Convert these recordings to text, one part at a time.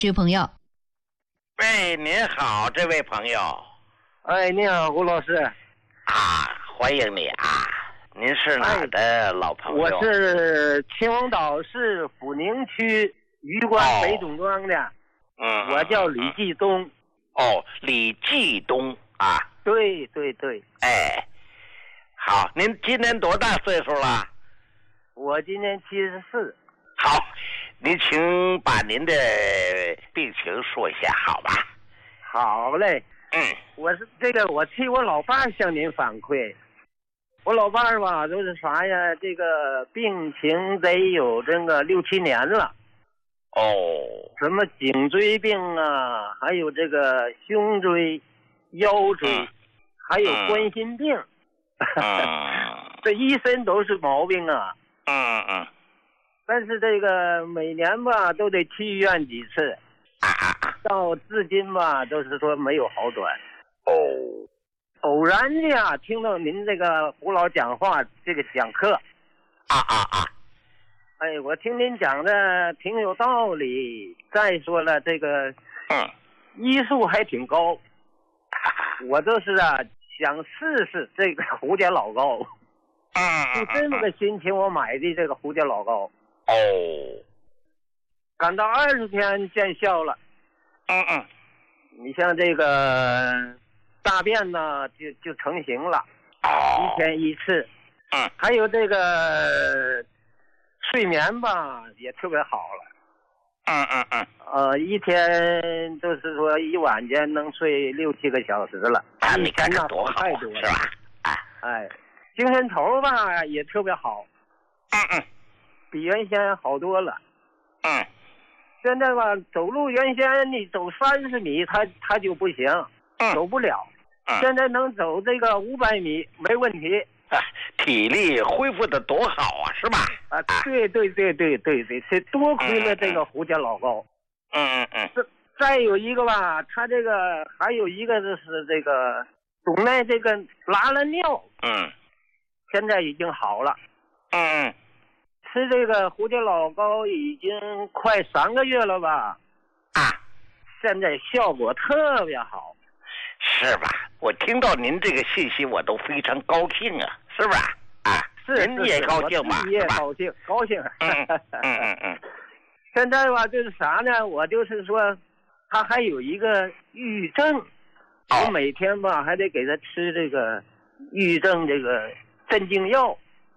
这位朋友。 喂，您好，这位朋友。 哎，你好，胡老师。 啊，欢迎你啊！您是哪儿的老朋友？ 我是秦皇岛市阜宁区榆关北总庄的。我叫李继东。 哦，李继东啊。 对对对。 哎，好，您今年多大岁数了？ 我今年74。 好，您请把您的病情说一下，好吧？ 好嘞。我替我老伴儿向您反馈。我老伴儿吧，都是啥呀？这个病情得有这个6、7年了。 哦。 什么颈椎病啊，还有这个胸椎、腰椎，还有冠心病。这一身都是毛病啊。但是这个每年吧都得去医院几次，到至今吧都是说没有好转。偶然的听到您这个胡老讲话，这个讲课。哎，我听您讲的挺有道理。再说了，这个医术还挺高。我就是想试试这个胡家老膏。就这么个心情，我买的这个胡家老膏。赶到20天见效了。你像这个大便呢就成型了，1天1次。还有这个睡眠吧也特别好了。一天就是说一晚间能睡6、7个小时了。 你看这多好， 太多了， 是吧？ 哎，精神头吧也特别好。比原先好多了。现在吧走路，原先你走30米他就不行，走不了。现在能走这个500米没问题。 体力恢复的多好啊，是吧？ 对，这多亏了这个胡家老膏。再有一个吧，他这个还有一个就是这个总奈这个拉了尿。现在已经好了。吃这个胡家老膏已经快3个月了吧。现在效果特别好。 是吧？我听到您这个信息我都非常高兴啊，是吧？您也高兴吧？ 你也高兴，高兴。现在吧就是啥呢？我就是说他还有一个抑郁症。我每天吧还得给他吃这个抑郁症这个镇静药。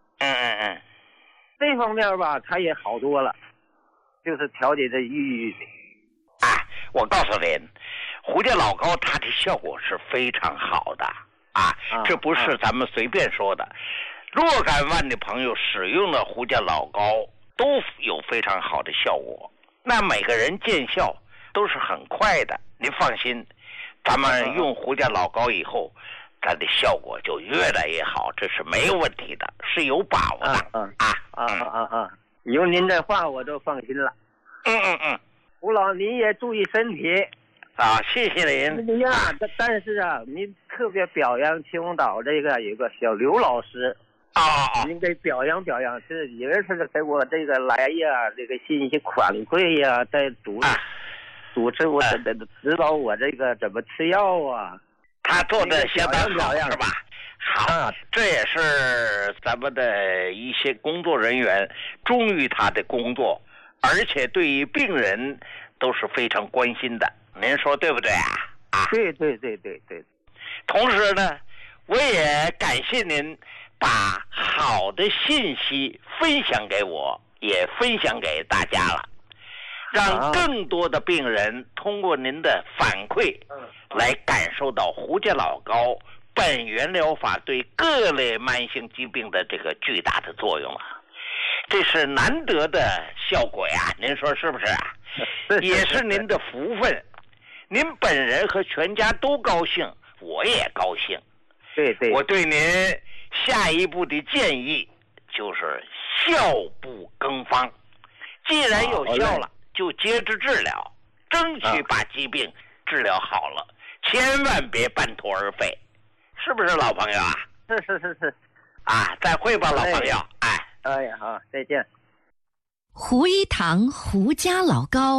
这方面吧他也好多了，就是调节这抑郁。 我告诉您，胡家老膏它的效果是非常好的这不是咱们随便说的。若干万的朋友使用了胡家老膏都有非常好的效果，那每个人见效都是很快的。您放心，咱们用胡家老膏以后，它的效果就越来越好，这是没有问题的，是有把握的。 有您这话我就放心了。胡老你也注意身体。 谢谢您。 但是您特别表扬秦皇岛这个有个小刘老师。您得表扬表扬，是也是给我这个来这个信息反馈在主持我指导我这个怎么吃药他做的相当好，是吧？好，这也是咱们的一些工作人员忠于他的工作，而且对于病人都是非常关心的。您说对不对对。 同时呢，我也感谢您把好的信息分享给我，也分享给大家了，让更多的病人通过您的反馈来感受到胡家老膏本源疗法对各类慢性疾病的这个巨大的作用这是难得的效果呀，您说是不是也是您的福分。您本人和全家都高兴，我也高兴。 对。 我对您下一步的建议就是效不更方，既然有效了就接着治疗，争取把疾病治疗好了，千万别半途而废，是不是老朋友是。 再会吧，老朋友。 好，再见。 胡一堂胡家老膏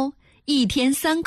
1天3